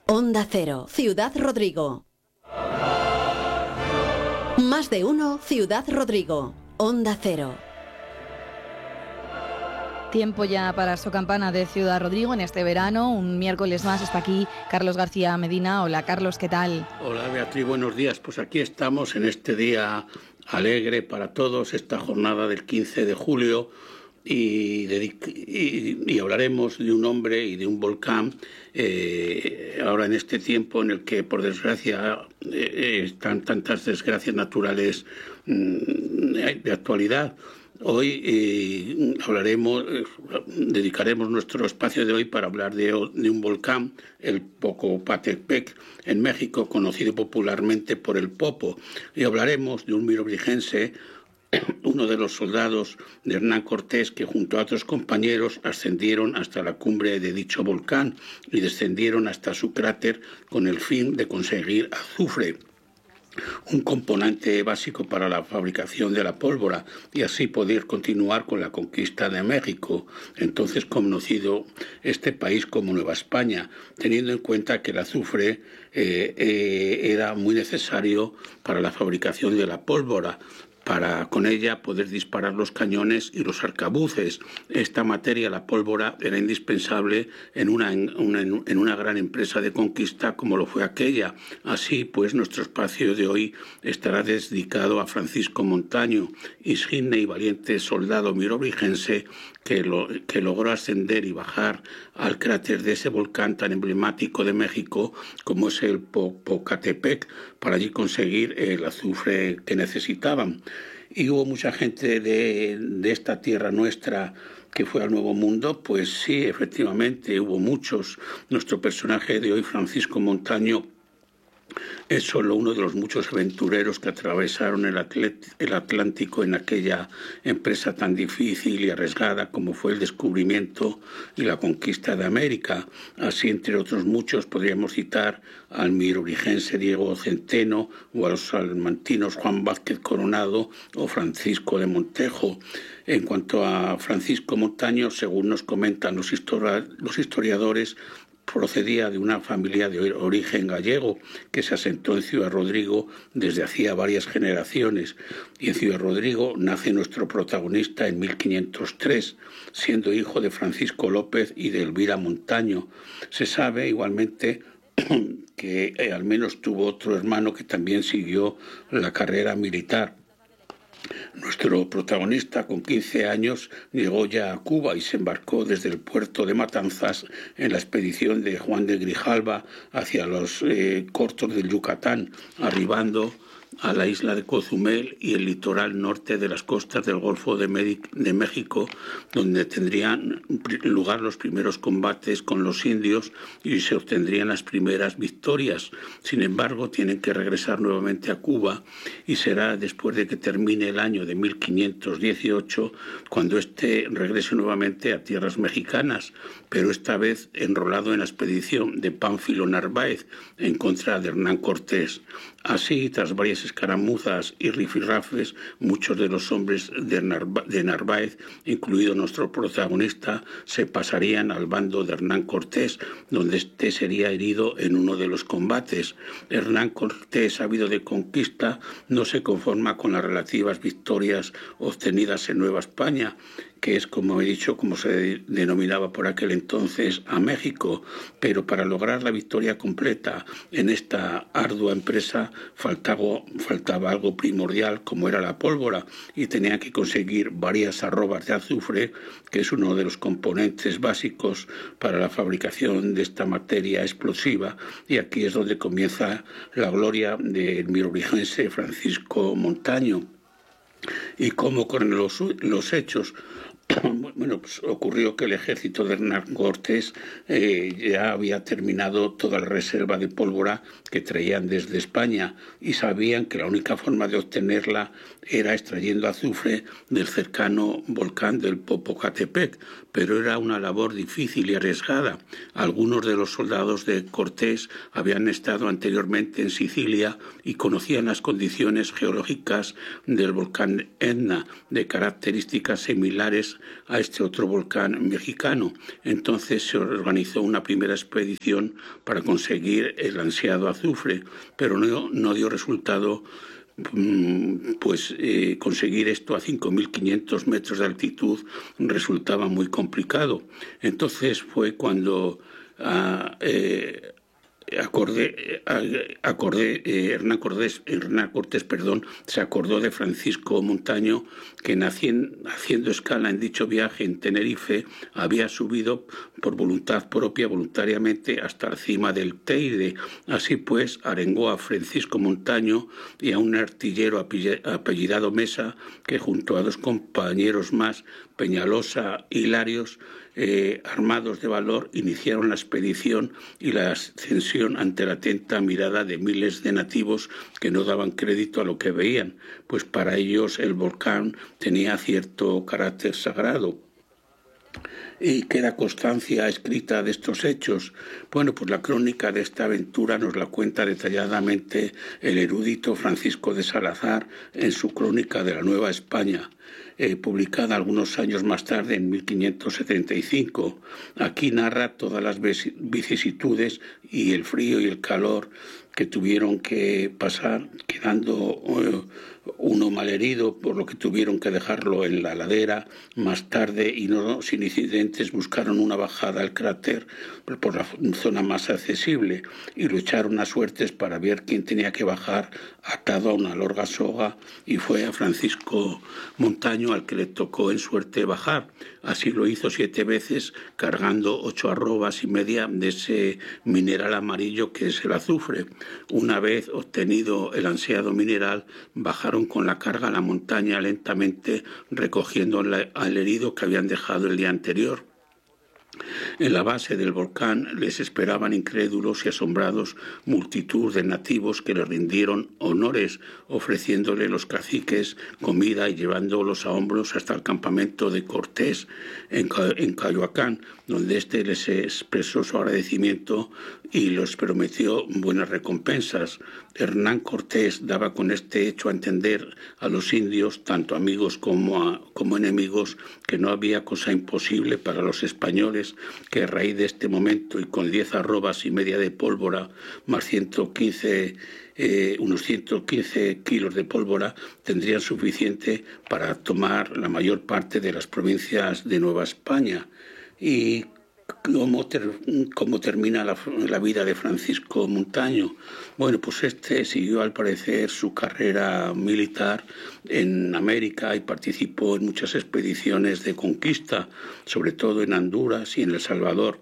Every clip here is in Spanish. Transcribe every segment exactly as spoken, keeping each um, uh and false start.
Onda Cero, Ciudad Rodrigo. Más de uno, Ciudad Rodrigo. Onda Cero. Tiempo ya para su campana de Ciudad Rodrigo en este verano. Un miércoles más está aquí Carlos García Medina. Hola Carlos, ¿qué tal? Hola Beatriz, buenos días. Pues aquí estamos en este día alegre para todos, esta jornada del quince de julio. Y, y, y hablaremos de un hombre y de un volcán eh, ahora en este tiempo en el que por desgracia eh, están tantas desgracias naturales mm, de actualidad. Hoy eh, hablaremos, eh, dedicaremos nuestro espacio de hoy para hablar de, de un volcán, el Popocatépetl, en México, conocido popularmente por el Popo, y hablaremos de un merovingiense, uno de los soldados de Hernán Cortés, que junto a otros compañeros ascendieron hasta la cumbre de dicho volcán y descendieron hasta su cráter con el fin de conseguir azufre, un componente básico para la fabricación de la pólvora, y así poder continuar con la conquista de México, entonces conocido este país como Nueva España, teniendo en cuenta que el azufre eh, eh, era muy necesario para la fabricación de la pólvora, para con ella poder disparar los cañones y los arcabuces. Esta materia, la pólvora, era indispensable en una, en, una, en una gran empresa de conquista como lo fue aquella. Así pues, nuestro espacio de hoy estará dedicado a Francisco Montaño, insigne y valiente soldado merovingiense que, lo, que logró ascender y bajar al cráter de ese volcán tan emblemático de México como es el Popocatépetl, para allí conseguir el azufre que necesitaban. Y hubo mucha gente de, de esta tierra nuestra que fue al Nuevo Mundo. Pues sí, efectivamente, hubo muchos. Nuestro personaje de hoy, Francisco Montaño, es solo uno de los muchos aventureros que atravesaron el, Atl- el Atlántico en aquella empresa tan difícil y arriesgada como fue el descubrimiento y la conquista de América. Así, entre otros muchos, podríamos citar al merovingiense Diego Centeno o a los salmantinos Juan Vázquez Coronado o Francisco de Montejo. En cuanto a Francisco Montaño, según nos comentan los, histori- los historiadores, procedía de una familia de origen gallego que se asentó en Ciudad Rodrigo desde hacía varias generaciones, y en Ciudad Rodrigo nace nuestro protagonista en mil quinientos tres, siendo hijo de Francisco López y de Elvira Montaño. Se sabe igualmente que eh, al menos tuvo otro hermano que también siguió la carrera militar. Nuestro protagonista, con quince años, llegó ya a Cuba y se embarcó desde el puerto de Matanzas en la expedición de Juan de Grijalva hacia los eh, cortos del Yucatán, arribando a la isla de Cozumel y el litoral norte de las costas del Golfo de, Medic- de México, donde tendrían lugar los primeros combates con los indios y se obtendrían las primeras victorias. Sin embargo, tienen que regresar nuevamente a Cuba, y será después de que termine el año de mil quinientos dieciocho cuando éste regrese nuevamente a tierras mexicanas, pero esta vez enrolado en la expedición de Pánfilo Narváez en contra de Hernán Cortés. Así, tras varias escaramuzas y rifirrafes, muchos de los hombres de, Narva- de Narváez, incluido nuestro protagonista, se pasarían al bando de Hernán Cortés, donde éste sería herido en uno de los combates. Hernán Cortés, ávido de conquista, no se conforma con las relativas victorias obtenidas en Nueva España, que es, como he dicho, como se denominaba por aquel entonces a México, pero para lograr la victoria completa en esta ardua empresa faltaba, faltaba algo primordial, como era la pólvora, y tenía que conseguir varias arrobas de azufre, que es uno de los componentes básicos para la fabricación de esta materia explosiva, y aquí es donde comienza la gloria del merovingiense Francisco Montaño. Y como con los, los hechos, bueno, pues ocurrió que el ejército de Hernán Cortés eh, ya había terminado toda la reserva de pólvora que traían desde España, y sabían que la única forma de obtenerla era extrayendo azufre del cercano volcán del Popocatépetl, pero era una labor difícil y arriesgada. Algunos de los soldados de Cortés habían estado anteriormente en Sicilia y conocían las condiciones geológicas del volcán Etna, de características similares más a este otro volcán mexicano. Entonces se organizó una primera expedición para conseguir el ansiado azufre, pero no, no dio resultado. Pues eh, conseguir esto a cinco mil quinientos metros de altitud resultaba muy complicado. Entonces fue cuando ah, eh, acordé, acordé eh, Hernán Cortés, Hernán Cortés perdón, se acordó de Francisco Montaño, que nacien, haciendo escala en dicho viaje en Tenerife, había subido por voluntad propia, voluntariamente, hasta la cima del Teide. Así pues, arengó a Francisco Montaño y a un artillero apellidado Mesa, que junto a dos compañeros más, Peñalosa y Larios, eh, armados de valor, iniciaron la expedición y la ascensión ante la atenta mirada de miles de nativos que no daban crédito a lo que veían, pues para ellos el volcán tenía cierto carácter sagrado. ¿Y queda constancia escrita de estos hechos? Bueno, pues la crónica de esta aventura nos la cuenta detalladamente el erudito Francisco de Salazar en su Crónica de la Nueva España, eh, publicada algunos años más tarde, en mil quinientos setenta y cinco. Aquí narra todas las vicisitudes y el frío y el calor que tuvieron que pasar, quedando eh, uno malherido, por lo que tuvieron que dejarlo en la ladera. Más tarde, y no sin incidentes, buscaron una bajada al cráter por la zona más accesible y lucharon a suertes para ver quién tenía que bajar atado a una larga soga, y fue a Francisco Montaño al que le tocó en suerte bajar. Así lo hizo siete veces, cargando ocho arrobas y media de ese mineral amarillo que es el azufre. Una vez obtenido el ansiado mineral, bajaron con la carga a la montaña lentamente, recogiendo al herido que habían dejado el día anterior. En la base del volcán les esperaban incrédulos y asombrados multitud de nativos que le rindieron honores, ofreciéndole los caciques comida y llevándolos a hombros hasta el campamento de Cortés en, en Coyoacán, donde éste les expresó su agradecimiento y les prometió buenas recompensas. Hernán Cortés daba con este hecho a entender a los indios, tanto amigos como, a, como enemigos, que no había cosa imposible para los españoles, que a raíz de este momento y con diez arrobas y media de pólvora, más ciento quince, eh, unos ciento quince kilos de pólvora, tendrían suficiente para tomar la mayor parte de las provincias de Nueva España. Y ¿Cómo, ter, cómo termina la, la vida de Francisco Montaño? Bueno, pues este siguió al parecer su carrera militar en América y participó en muchas expediciones de conquista, sobre todo en Honduras y en El Salvador.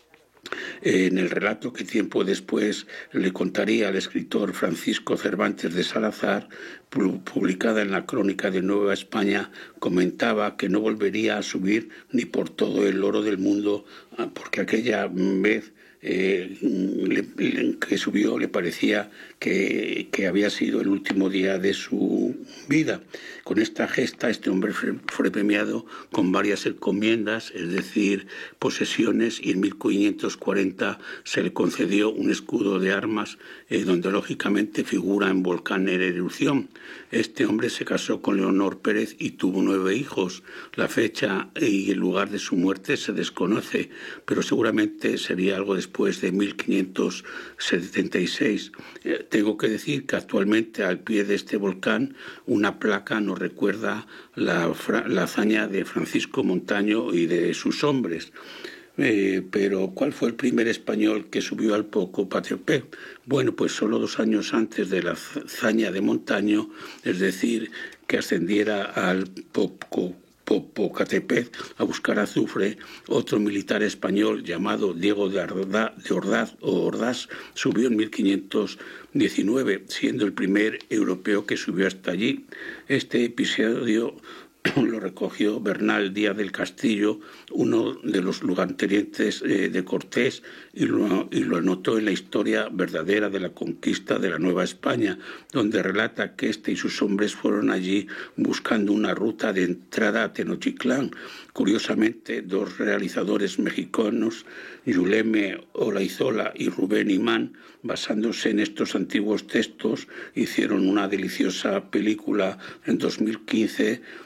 En el relato que tiempo después le contaría al escritor Francisco Cervantes de Salazar, publicada en la Crónica de Nueva España, comentaba que no volvería a subir ni por todo el oro del mundo, porque aquella vez eh, le, le, que subió le parecía que, que había sido el último día de su vida. Con esta gesta este hombre fue, fue premiado con varias encomiendas, es decir, posesiones, y en mil quinientos cuarenta se le concedió un escudo de armas eh, donde lógicamente figura en volcán en erupción. Este hombre se casó con Leonor Pérez y tuvo nueve hijos. La fecha y el lugar de su muerte se desconoce, pero seguramente sería algo después de mil quinientos setenta y seis. Eh, tengo que decir que actualmente al pie de este volcán una placa nos recuerda la, la hazaña de Francisco Montaño y de sus hombres. Eh, pero ¿cuál fue el primer español que subió al Popocatépetl? Bueno, pues solo dos años antes de la hazaña de Montaño, es decir, que ascendiera al Popocatépetl, Popocatépetl a buscar azufre, otro militar español llamado Diego de, Arda, de Ordaz, o Ordaz subió en mil quinientos diecinueve, siendo el primer europeo que subió hasta allí. Este episodio lo recogió Bernal Díaz del Castillo, uno de los lugartenientes eh, de Cortés, y lo, y lo anotó en la historia verdadera de la conquista de la Nueva España, donde relata que este y sus hombres fueron allí buscando una ruta de entrada a Tenochtitlán. Curiosamente, dos realizadores mexicanos, Yuleme Olaizola y Rubén Imán, basándose en estos antiguos textos, hicieron una deliciosa película en dos mil quince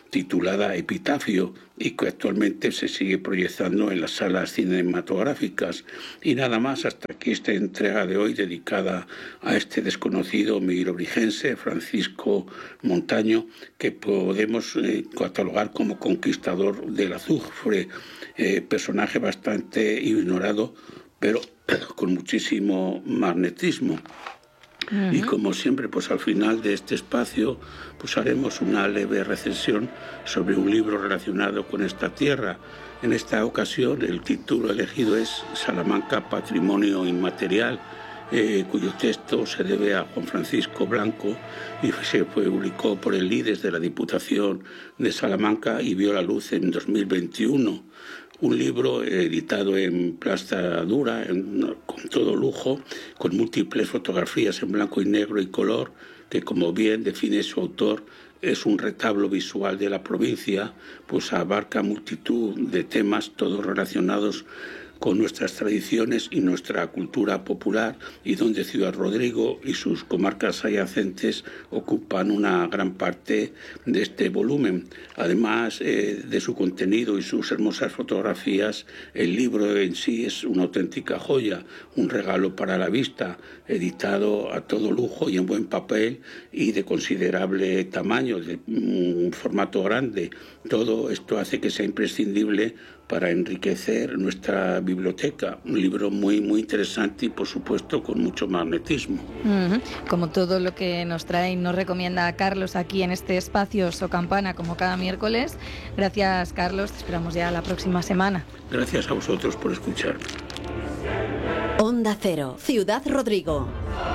titulada Epitafio y que actualmente se sigue proyectando en las salas cinematográficas. Y nada más, hasta aquí esta entrega de hoy dedicada a este desconocido migrobrigense, Francisco Montaño, que podemos eh, catalogar como conquistador del azufre, eh, personaje bastante ignorado, pero con muchísimo magnetismo. Uh-huh. Y como siempre, pues al final de este espacio pues haremos una leve recensión sobre un libro relacionado con esta tierra. En esta ocasión el título elegido es Salamanca, Patrimonio Inmaterial, eh, cuyo texto se debe a Juan Francisco Blanco y se publicó por el I D E S de la Diputación de Salamanca y vio la luz en dos mil veintiuno. Un libro editado en plasta dura, en, con todo lujo, con múltiples fotografías en blanco y negro y color, que como bien define su autor, es un retablo visual de la provincia, pues abarca multitud de temas, todos relacionados con nuestras tradiciones y nuestra cultura popular, y donde Ciudad Rodrigo y sus comarcas adyacentes ocupan una gran parte de este volumen. Además eh, de su contenido y sus hermosas fotografías, el libro en sí es una auténtica joya, un regalo para la vista, editado a todo lujo y en buen papel y de considerable tamaño, de un formato grande. Todo esto hace que sea imprescindible para enriquecer nuestra biblioteca. Un libro muy, muy interesante y, por supuesto, con mucho magnetismo. Uh-huh. Como todo lo que nos trae y nos recomienda Carlos aquí en este espacio So Campana, como cada miércoles. Gracias, Carlos. Te esperamos ya la próxima semana. Gracias a vosotros por escuchar. Onda Cero, Ciudad Rodrigo.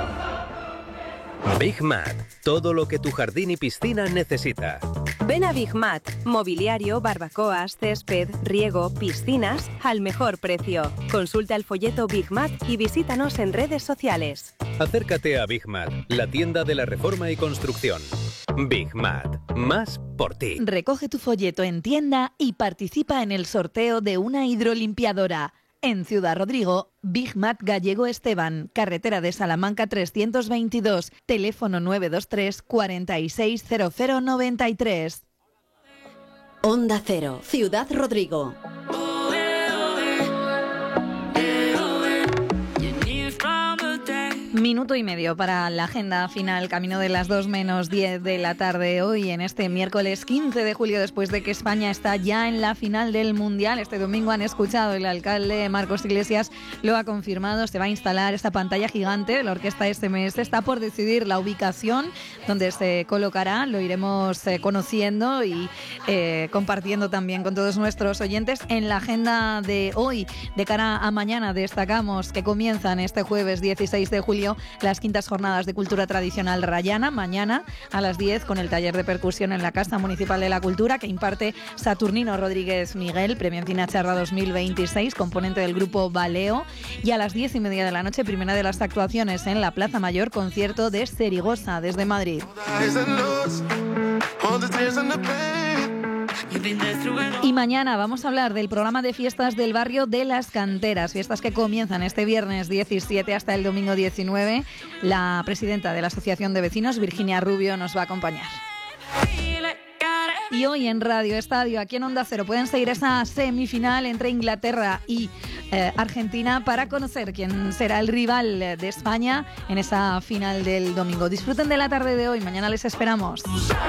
Big Mat, todo lo que tu jardín y piscina necesita. Ven a Big Mat, mobiliario, barbacoas, césped, riego, piscinas, al mejor precio. Consulta el folleto Big Mat y visítanos en redes sociales. Acércate a Big Mat, la tienda de la reforma y construcción. Big Mat, más por ti. Recoge tu folleto en tienda y participa en el sorteo de una hidrolimpiadora. En Ciudad Rodrigo, Big Mat Gallego Esteban, carretera de Salamanca trescientos veintidós, teléfono nueve dos tres, cuarenta y seis, cero cero noventa y tres. Onda Cero, Ciudad Rodrigo. Minuto y medio para la agenda final, camino de las dos menos diez de la tarde hoy, en este miércoles quince de julio, después de que España está ya en la final del Mundial. Este domingo han escuchado, el alcalde Marcos Iglesias lo ha confirmado, se va a instalar esta pantalla gigante. La orquesta S M S está por decidir la ubicación donde se colocará, lo iremos eh, conociendo y eh, compartiendo también con todos nuestros oyentes. En la agenda de hoy, de cara a mañana, destacamos que comienzan este jueves dieciséis de julio las quintas jornadas de cultura tradicional rayana, mañana a las diez, con el taller de percusión en la Casa Municipal de la Cultura que imparte Saturnino Rodríguez Miguel, premio Encina Charra dos mil veintiséis, componente del grupo Baleo, y a las diez y media de la noche, primera de las actuaciones en la Plaza Mayor, concierto de Serigosa desde Madrid. Y mañana vamos a hablar del programa de fiestas del barrio de Las Canteras, fiestas que comienzan este viernes diecisiete hasta el domingo diecinueve. La presidenta de la Asociación de Vecinos, Virginia Rubio, nos va a acompañar. Y hoy en Radio Estadio, aquí en Onda Cero, pueden seguir esa semifinal entre Inglaterra y eh, Argentina para conocer quién será el rival de España en esa final del domingo. Disfruten de la tarde de hoy, mañana les esperamos.